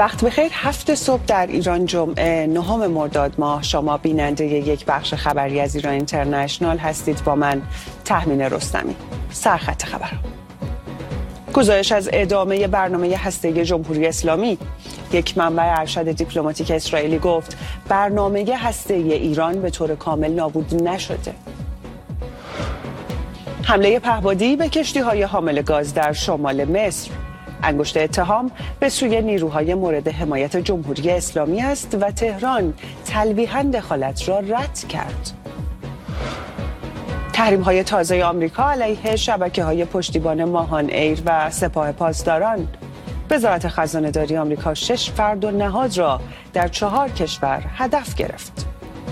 وقت بخیر. 7 صبح در ایران، جمعه 9 مرداد ماه. شما بیننده یک بخش خبری از ایران اینترنشنال هستید با من تهمین رستمی. سرخط خبرها. گزارش از ادامه برنامه هسته‌ای جمهوری اسلامی. یک منبع ارشد دیپلماتیک اسرائیلی گفت برنامه هسته‌ای ایران به طور کامل نابود نشده. حمله پهپادی به کشتی‌های حامل گاز در شمال مصر. انگشت اتهام به سوی نیروهای مورد حمایت جمهوری اسلامی است و تهران تلویحاً دخالت را رد کرد. تحریم‌های تازه آمریکا علیه شبکه‌های پشتیبان ماهان ایر و سپاه پاسداران. وزارت خزانه‌داری آمریکا 6 فرد و نهاد را در 4 کشور هدف گرفت.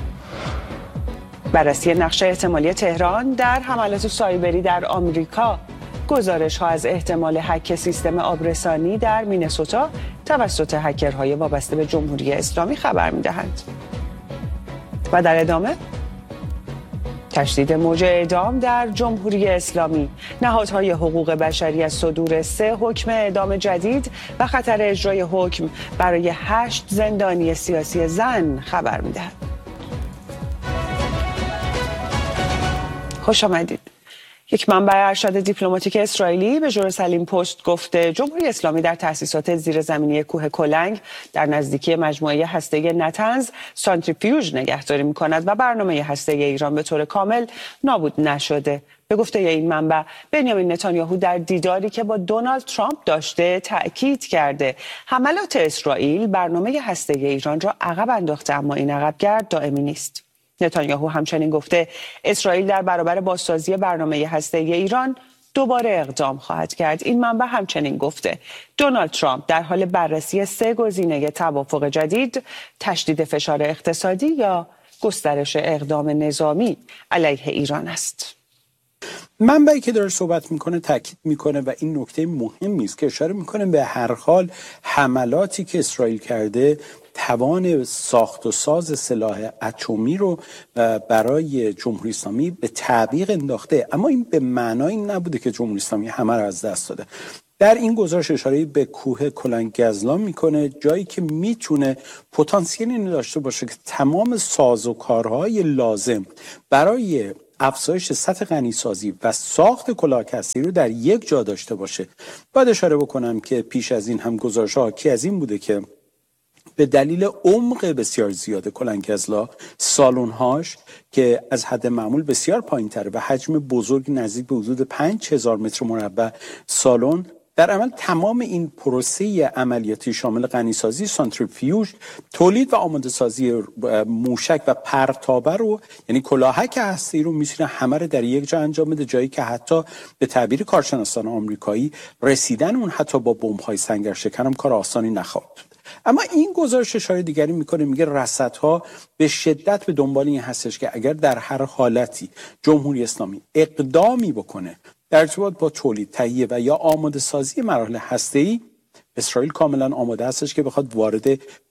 بررسی نقشه احتمالی تهران در حملات سایبری در آمریکا. گزارش‌ها از احتمال هک سیستم آبرسانی در مینسوتا توسط هکرهای وابسته به جمهوری اسلامی خبر می‌دهند. و در ادامه تشدید موج اعدام در جمهوری اسلامی. نهادهای حقوق بشری از صدور 3 حکم اعدام جدید و خطر اجرای حکم برای 8 زندانی سیاسی زن خبر می‌دهند. خوش آمدید. یک منبع ارشد دیپلماتیک اسرائیلی به ژروسالیم پست گفته جمهوری اسلامی در تأسیسات زیرزمینی کوه کلنگ در نزدیکی مجموعه هسته‌ای نتنز سانتریفیوژ نگهداری می‌کند و برنامه هسته‌ای ایران به طور کامل نابود نشده. به گفته این منبع، بنیامین نتانیاهو در دیداری که با دونالد ترامپ داشته تأکید کرده حملات اسرائیل برنامه هسته‌ای ایران را عقب انداخته، اما این عقبگرد دائمی نیست. نتانیاهو همچنین گفته اسرائیل در برابر بازسازی برنامه هسته‌ای ایران دوباره اقدام خواهد کرد. این منبع همچنین گفته دونالد ترامپ در حال بررسی 3 گزینه توافق جدید، تشدید فشار اقتصادی یا گسترش اقدام نظامی علیه ایران است. منبعی که داره صحبت میکنه تاکید میکنه و این نکته مهمی است که اشاره میکنه به هر حال حملاتی که اسرائیل کرده توان ساخت و ساز سلاح اتمی رو برای جمهوری اسلامی به تعویق انداخته، اما این به معنای نبوده که جمهوری اسلامی همه رو از دست داده. در این گزارش اشاره به کوه کلنگ گزلان میکنه، جایی که میتونه پتانسیل اینو داشته باشه که تمام سازوکارهای لازم برای افزایش سطح غنیسازی و ساخت کلاهکستی رو در یک جا داشته باشه. باید اشاره بکنم که پیش از این هم گزارش‌ها حاکی از این بوده که به دلیل عمق بسیار زیاد کلنگ‌گزلا، سالن‌هاش که از حد معمول بسیار پایین‌تره و حجم بزرگ نزدیک به حدود 5000 متر مربع سالن، در عمل تمام این پروسه عملیاتی شامل غنیسازی، سانتریفیوژ، تولید و آماده سازی موشک و پرتابه رو، یعنی کلاهک هسته‌ای رو میتونه همه رو در یک جا انجام بده، جایی که حتی به تعبیر کارشناسان آمریکایی رسیدن اون حتی با بمب‌های سنگرشکن هم کار آسانی نخواهد. اما این گزارش اشاره دیگری میکنه، میگه رصدها به شدت به دنبال این هستش که اگر در هر حالتی جمهوری اسلامی اقدامی بکنه در ارتباط با تولید، تهیه و یا آماده سازی مراحل هسته‌ای، اسرائیل کاملا آماده هستش که بخواد وارد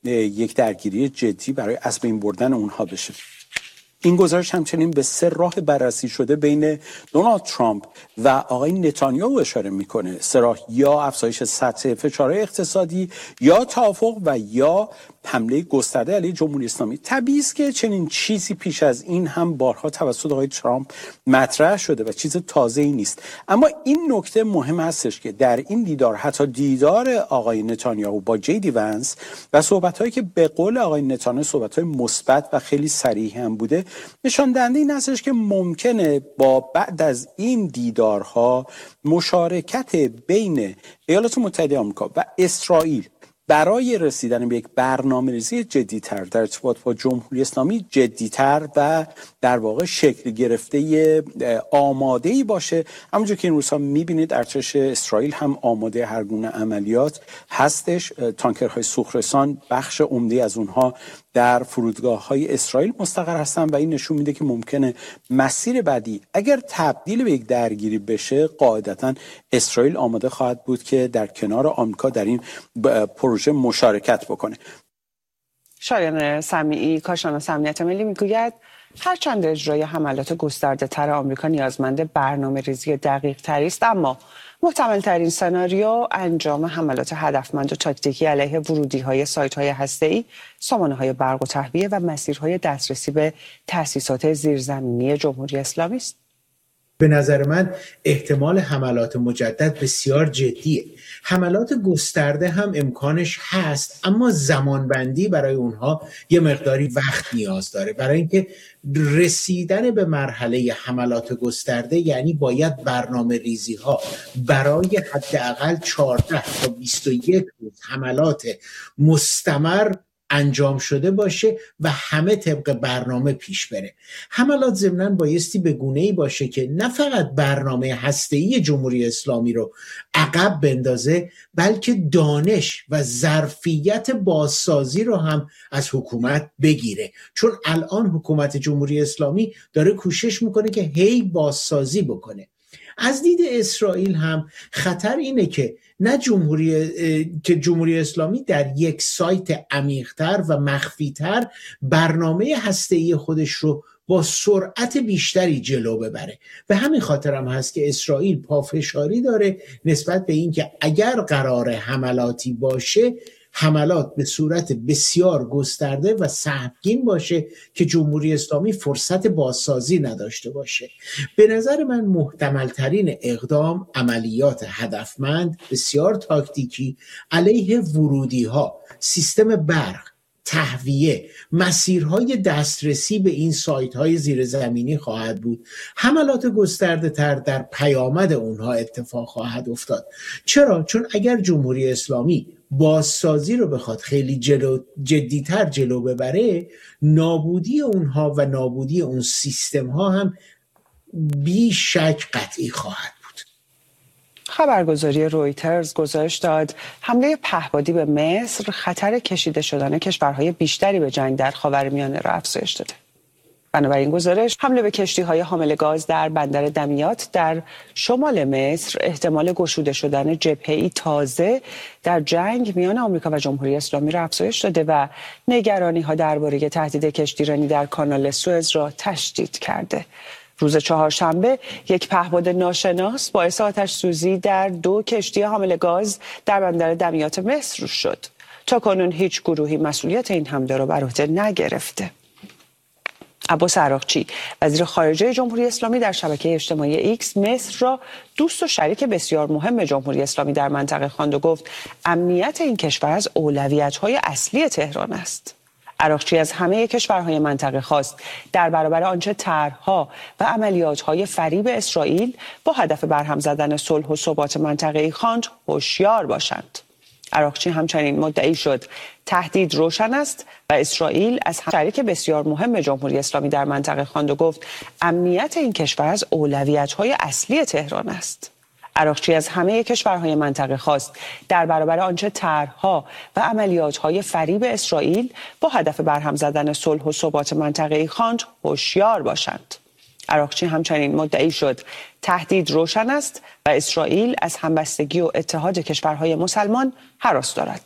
یک درگیری جدی برای از بین بردن اونها بشه. این گزارش همچنین به 3 راه بررسی شده بین دونالد ترامپ و آقای نتانیاهو اشاره میکنه. 3 راه: یا افزایش سطح فشارهای اقتصادی، یا توافق و یا حمله گسترده علیه جمهوری اسلامی. طبیعی است که چنین چیزی پیش از این هم بارها توسط آقای ترامپ مطرح شده و چیز تازه‌ای نیست. اما این نکته مهم هستش که در این دیدار، حتی دیدار آقای نتانیاهو با جی دی ونس و صحبت‌هایی که به قول آقای نتانیاهو صحبت‌های مثبت و خیلی صریح هم بوده، نشان دهنده این هستش که ممکنه با بعد از این دیدارها مشارکت بین ایالات متحده آمریکا و اسرائیل برای رسیدن به یک برنامه‌ریزی جدی‌تر در ارتباط با جمهوری اسلامی جدی‌تر و در واقع شکل گرفته آماده‌ای باشه. همونجور که این روزها می‌بینید ارتش اسرائیل هم آماده هر گونه عملیات هستش. تانکرهای سوخت‌رسان بخش عمده از اونها در فرودگاه‌های اسرائیل مستقر هستن و این نشون میده که ممکنه مسیر بعدی اگر تبدیل به یک درگیری بشه، قاعدتاً اسرائیل آماده خواهد بود که در کنار آمریکا در این پروژه مشارکت بکنه. شایان سمیعی، کارشناس امنیت ملی، میگوید هرچند اجرای حملات گسترده‌تر آمریکا نیازمند برنامه‌ریزی دقیق‌تری است، اما محتمل ترین سناریو انجام حملات هدفمند و تاکتیکی علیه ورودی‌های سایت‌های هسته‌ای، سامانه‌های برق و تهویه و مسیرهای دسترسی به تأسیسات زیرزمینی جمهوری اسلامی است. به نظر من احتمال حملات مجدد بسیار جدیه. حملات گسترده هم امکانش هست، اما زمانبندی برای اونها یه مقداری وقت نیاز داره. برای اینکه رسیدن به مرحله حملات گسترده یعنی باید برنامه ریزی ها برای حداقل 14 تا 21 روز حملات مستمر انجام شده باشه و همه طبق برنامه پیش بره. حملات ضمناً بایستی به گونه‌ای باشه که نه فقط برنامه هسته‌ای جمهوری اسلامی رو عقب بندازه، بلکه دانش و ظرفیت بازسازی رو هم از حکومت بگیره. چون الان حکومت جمهوری اسلامی داره کوشش میکنه که هی بازسازی بکنه. از دید اسرائیل هم خطر اینه که جمهوری اسلامی در یک سایت عمیق‌تر و مخفی‌تر برنامه هسته‌ای خودش رو با سرعت بیشتری جلو ببره. به همین خاطر هم هست که اسرائیل پافشاری داره نسبت به این که اگر قرار حملاتی باشه، حملات به صورت بسیار گسترده و سهمگین باشه که جمهوری اسلامی فرصت بازسازی نداشته باشه. به نظر من محتمل ترین اقدام عملیات هدفمند بسیار تاکتیکی علیه ورودی ها، سیستم برق، تهویه، مسیرهای دسترسی به این سایت های زیرزمینی خواهد بود. حملات گسترده تر در پیامد اونها اتفاق خواهد افتاد. چرا؟ چون اگر جمهوری اسلامی بازسازی رو بخواد خیلی جدیتر جلو ببره، نابودی اونها و نابودی اون سیستم ها هم بی شک قطعی خواهد بود. خبرگزاری رویترز گزارش داد حمله پهپادی به مصر خطر کشیده شدن کشورهای بیشتری به جنگ در خاورمیانه را افزایش داده. بنابراین گزارش حمله به کشتی‌های حامل گاز در بندر دمیات در شمال مصر احتمال گشوده شدن جبهه‌ای تازه در جنگ میان آمریکا و جمهوری اسلامی را افزایش داده و نگرانی‌ها درباره تهدید کشتیرانی در کانال سوئز را تشدید کرده. روز چهارشنبه یک پهپاد ناشناس باعث آتش سوزی در 2 کشتی حامل گاز در بندر دمیات مصر شد. تاکنون هیچ گروهی مسئولیت این حمله را بر عهده نگرفته. عباس عراقچی وزیر خارجه جمهوری اسلامی در شبکه اجتماعی ایکس مصر را دوست و شریک بسیار مهم جمهوری اسلامی در منطقه خواند و گفت امنیت این کشور از اولویت‌های اصلی تهران است. عراقچی از همه کشورهای منطقه خواست در برابر آنچه طرح‌ها و عملیات‌های فریب اسرائیل با هدف برهم زدن صلح و ثبات منطقه‌ای خواند هوشیار باشند. عراقچی همچنین مدعی شد تهدید روشن است و اسرائیل از شریک بسیار مهم جمهوری اسلامی در منطقه خواند و گفت امنیت این کشور از اولویت‌های اصلی تهران است. عراقچی از همه کشورهای منطقه خواست در برابر آنچه طرح‌ها و عملیات‌های فریب اسرائیل با هدف برهم زدن صلح و ثبات منطقه‌ای خواند هوشیار باشند. عراقچی همچنین مدعی شد تهدید روشن است و اسرائیل از همبستگی و اتحاد کشورهای مسلمان هراس دارد.